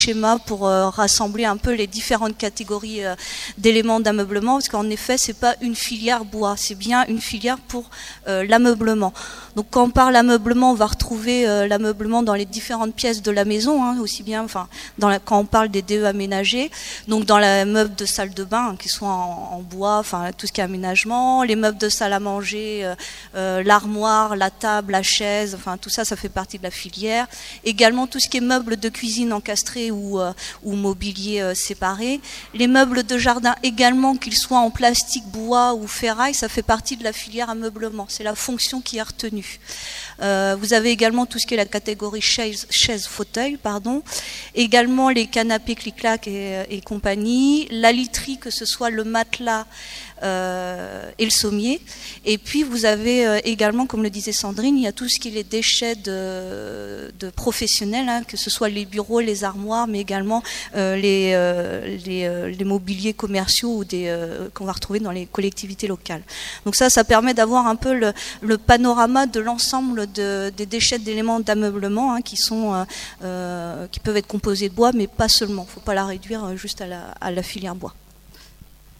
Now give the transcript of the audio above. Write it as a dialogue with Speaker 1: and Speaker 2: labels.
Speaker 1: schéma pour rassembler un peu les différentes catégories d'éléments d'ameublement, parce qu'en effet c'est pas une filière bois, c'est bien une filière pour l'ameublement. Donc quand on parle ameublement, on va retrouver l'ameublement dans les différentes pièces de la maison, hein, aussi bien, enfin quand on parle des DE aménagés, donc dans les meubles de salle de bain, hein, qui sont en bois, enfin tout ce qui est aménagement, les meubles de salle à manger, l'armoire, la table, la chaise, enfin tout ça, ça fait partie de la filière. Également tout ce qui est meubles de cuisine encastrés ou mobilier séparé. Les meubles de jardin également, qu'ils soient en plastique, bois ou ferraille, ça fait partie de la filière ameublement. C'est la fonction qui est retenue. Vous avez également tout ce qui est la catégorie chaise fauteuil, pardon. Également les canapés clic-clac et compagnie. La literie, que ce soit le matelas et le sommier. Et puis vous avez également, comme le disait Sandrine, il y a tout ce qui est les déchets de professionnels, hein, que ce soit les bureaux, les armoires, mais également les mobiliers commerciaux ou qu'on va retrouver dans les collectivités locales. Donc ça permet d'avoir un peu le panorama de l'ensemble des déchets d'éléments d'ameublement, hein, qui peuvent être composés de bois, mais pas seulement. Il ne faut pas la réduire juste à la filière bois.